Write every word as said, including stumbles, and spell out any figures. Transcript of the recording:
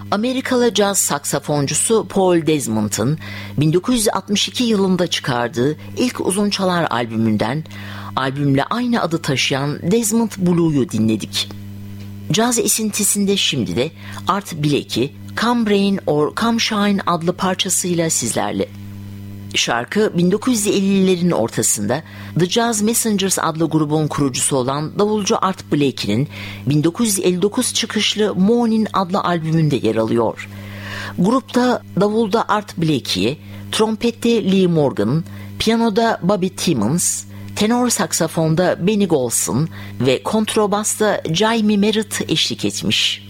Amerikalı caz saksafoncusu Paul Desmond'ın bin dokuz yüz altmış iki yılında çıkardığı ilk uzun çalar albümünden albümle aynı adı taşıyan Desmond Blues'u dinledik. Caz esintisinde şimdi de Art Blakey, Come Rain or Come Shine adlı parçasıyla sizlerle. Şarkı bin dokuz yüz ellilerin ortasında The Jazz Messengers adlı grubun kurucusu olan davulcu Art Blakey'nin bin dokuz yüz elli dokuz çıkışlı Morning adlı albümünde yer alıyor. Grupta davulda Art Blakey, trompette Lee Morgan, piyanoda Bobby Timmons, tenor saksafonda Benny Golson ve kontrabasta Jamie Merritt eşlik etmiş.